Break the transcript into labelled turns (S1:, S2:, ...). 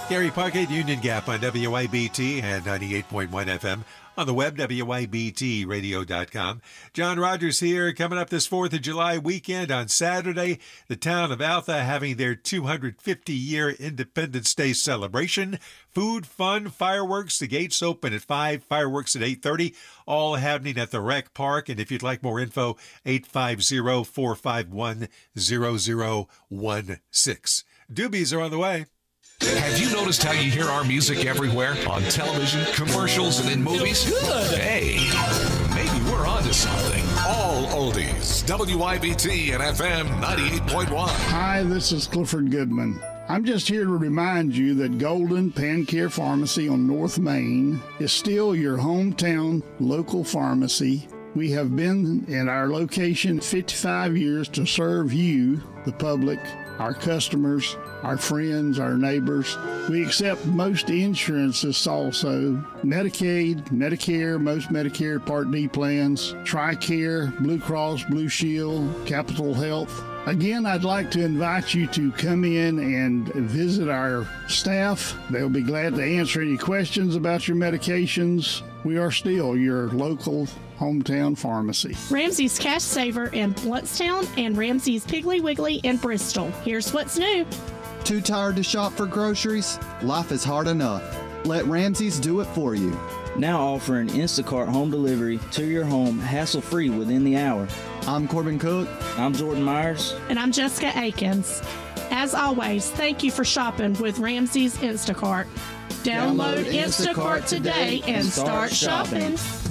S1: Gary Parkett, Union Gap on WYBT and 98.1 FM. On the web, WYBTradio.com. John Rogers here. Coming up this 4th of July weekend on Saturday, the town of Alpha having their 250-year Independence Day celebration. Food, fun, fireworks. The gates open at 5, fireworks at 8:30. All happening at the Rec Park. And if you'd like more info, 850-451-0016. Doobies are on the way.
S2: Have you noticed how you hear our music everywhere? On television, commercials, and in movies? Good. Hey, maybe we're onto something. All oldies. WYBT and FM 98.1.
S3: Hi, this is Clifford Goodman. I'm just here to remind you that Golden Pan Care Pharmacy on North Main is still your hometown local pharmacy. We have been in our location 55 years to serve you, the public, our customers, our friends, our neighbors. We accept most insurances also. Medicaid, Medicare, most Medicare Part D plans, TRICARE, Blue Cross, Blue Shield, Capital Health. Again, I'd like to invite you to come in and visit our staff. They'll be glad to answer any questions about your medications. We are still your local hometown pharmacy.
S4: Ramsey's Cash Saver in Bluntstown and Ramsey's Piggly Wiggly in Bristol. Here's what's new.
S5: Too tired to shop for groceries? Life is hard enough. Let Ramsey's do it for you.
S6: Now offering Instacart home delivery to your home hassle-free within the hour.
S5: I'm Corbin Cook.
S6: I'm Jordan Myers.
S4: And I'm Jessica Akins. As always, thank you for shopping with Ramsey's Instacart. Download Instacart today and start shopping.